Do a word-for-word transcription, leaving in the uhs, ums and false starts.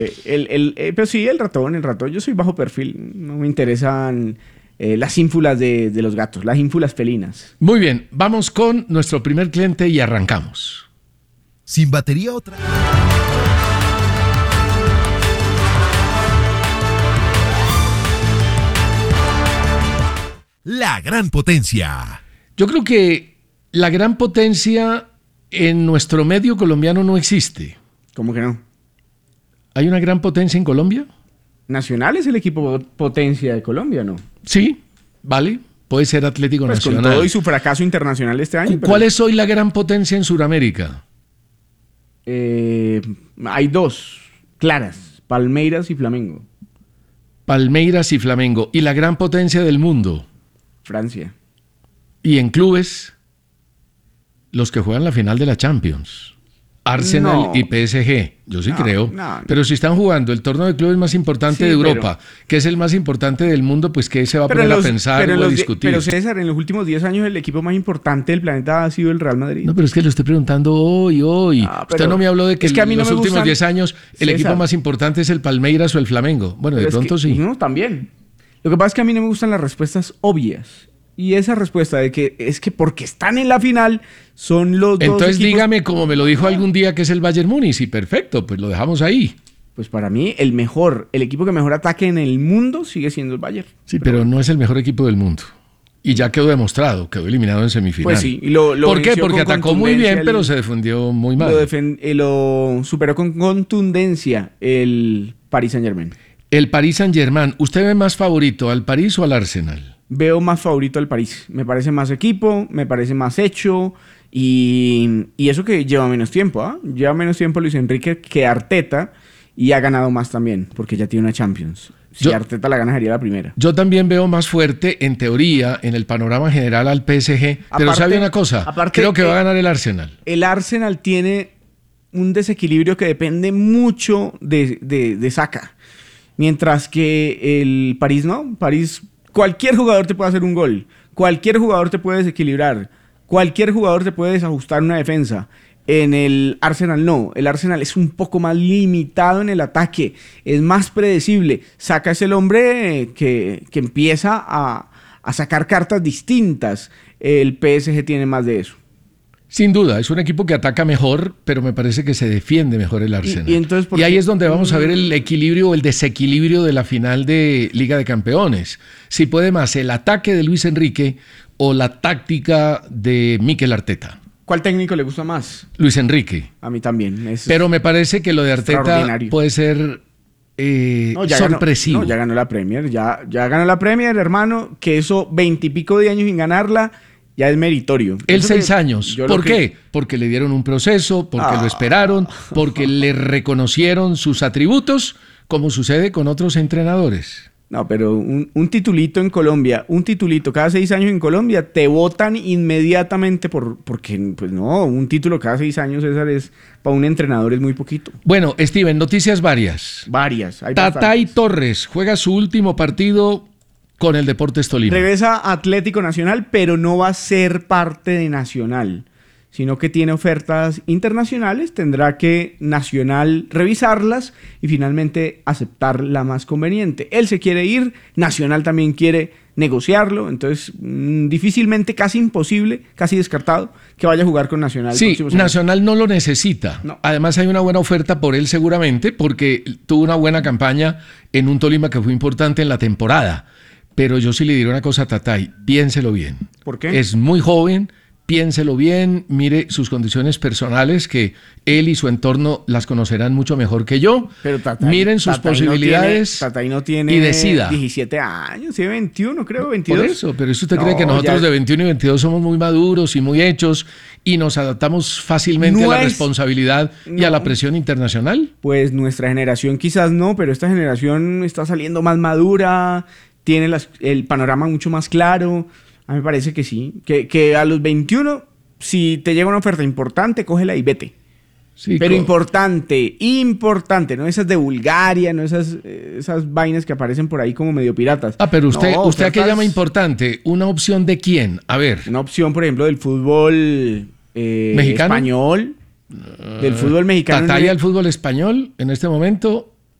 El, el, eh, pero sí, el ratón, el ratón. Yo soy bajo perfil. No me interesan eh, las ínfulas de, de los gatos, las ínfulas felinas. Muy bien, vamos con nuestro primer cliente y arrancamos. Sin batería otra. La gran potencia. Yo creo que la gran potencia en nuestro medio colombiano no existe. ¿Cómo que no? ¿Hay una gran potencia en Colombia? Nacional es el equipo potencia de Colombia, ¿no? Sí, vale. Puede ser Atlético Pues Nacional. con todo y su fracaso internacional este año. ¿Cuál pero... es hoy la gran potencia en Sudamérica? Eh, hay dos claras, Palmeiras y Flamengo. Palmeiras y Flamengo. ¿Y la gran potencia del mundo? Francia. Y en clubes, los que juegan la final de la Champions. Arsenal No. y P S G, yo sí No, creo. no, no. Pero si están jugando el torneo de clubes más importante Sí, de Europa, pero- que es el más importante del mundo, pues ¿qué se va a Pero, poner en los- a pensar pero en o a los di- discutir? pero César, en los últimos diez años el equipo más importante del planeta ha sido el Real Madrid. No, pero es que lo estoy preguntando hoy, hoy. Ah, Usted pero no me habló de que, es que a mí en no los me últimos gustan- diez años el César. equipo más importante es el Palmeiras o el Flamengo. Bueno, de Pero es pronto que- sí. No, también. Lo que pasa es que a mí no me gustan las respuestas obvias. Y esa respuesta de que es que porque están en la final son los dos Entonces equipos... dígame, como me lo dijo algún día, que es el Bayern Múnich, y perfecto, pues lo dejamos ahí. Pues para mí el mejor, el equipo que mejor ataque en el mundo sigue siendo el Bayern. Sí, pero no es el mejor equipo del mundo. Y ya quedó demostrado, quedó eliminado en semifinal. Pues sí. y Lo, lo ¿Por qué? venció Porque con atacó muy bien, contundencia pero el- se defendió muy mal. Lo, defen- eh, lo superó con contundencia el Paris Saint-Germain. El Paris Saint-Germain, ¿usted ve más favorito al París o al Arsenal? Veo más favorito al París. Me parece más equipo, me parece más hecho. Y, y eso que lleva menos tiempo, ¿ah? Lleva menos tiempo Luis Enrique que Arteta. Y ha ganado más también, porque ya tiene una Champions. Si Yo- Arteta la gana, sería la primera. Yo también veo más fuerte, en teoría, en el panorama general al P S G. Pero Aparte- ¿sabe una cosa? aparte, Creo que va a eh, ganar el Arsenal. El Arsenal tiene un desequilibrio que depende mucho de, de, de Saka. Mientras que el París no. París, cualquier jugador te puede hacer un gol. Cualquier jugador te puede desequilibrar. Cualquier jugador te puede desajustar una defensa. En el Arsenal no. El Arsenal es un poco más limitado en el ataque. Es más predecible. Saka es el hombre que, que empieza a, a sacar cartas distintas. El P S G tiene más de eso. Sin duda, es un equipo que ataca mejor, pero me parece que se defiende mejor el Arsenal. y entonces, ¿por Y ahí qué? es donde vamos a ver el equilibrio o el desequilibrio de la final de Liga de Campeones. Si puede más el ataque de Luis Enrique o la táctica de Mikel Arteta. ¿Cuál técnico le gusta más? Luis Enrique. A mí también. Es... Pero me parece que lo de Arteta Extraordinario. puede ser eh, No, ya sorpresivo. Ganó, no, ya ganó la Premier. Ya, ya ganó la Premier, hermano. Que eso, veintipico de años sin ganarla, ya es meritorio. Él Eso seis que- años. yo lo ¿Por que- qué? Porque le dieron un proceso, porque Ah. lo esperaron, porque le reconocieron sus atributos, como sucede con otros entrenadores. No, pero un, un titulito en Colombia, un titulito cada seis años en Colombia, te votan inmediatamente por, porque, pues no, un título cada seis años, César, es para un entrenador es muy poquito. Bueno, Steven, noticias varias. Varias. Hay Tatay bastantes. Torres juega su último partido con el Deportes Tolima. Regresa a Atlético Nacional, pero no va a ser parte de Nacional, sino que tiene ofertas internacionales, tendrá que Nacional revisarlas y finalmente aceptar la más conveniente. Él se quiere ir, Nacional también quiere negociarlo, entonces mmm, difícilmente, casi imposible, casi descartado, que vaya a jugar con Nacional. el Sí, próximo semestre. Nacional no lo necesita. No. Además hay una buena oferta por él seguramente, porque tuvo una buena campaña en un Tolima que fue importante en la temporada. Pero yo sí le diré una cosa a Tatay, piénselo bien. ¿Por qué? Es muy joven, piénselo bien, mire sus condiciones personales, que él y su entorno las conocerán mucho mejor que yo. Pero Tatay- Miren sus Tatay posibilidades No tiene, Tatay no tiene y decida. diecisiete años, tiene veintiuno, creo, veintidós. Por eso, pero si usted No, cree que nosotros ya- de veintiuno y veintidós somos muy maduros y muy hechos y nos adaptamos fácilmente No a la es- responsabilidad y a no. la presión internacional. Pues nuestra generación quizás no, pero esta generación está saliendo más madura, tiene las- el panorama mucho más claro. A mí me parece que sí, que, que a los veintiuno, si te llega una oferta importante, cógela y vete. Sí, Pero co- importante, importante, no esas de Bulgaria, no esas, eh, esas vainas que aparecen por ahí como medio piratas. Ah, pero usted, No, ¿usted a qué ofertas- llama importante? ¿Una opción de quién? A ver. Una opción, por ejemplo, del fútbol eh, ¿Mexicano? español, del fútbol mexicano. ¿Tatay no- al fútbol español en este momento?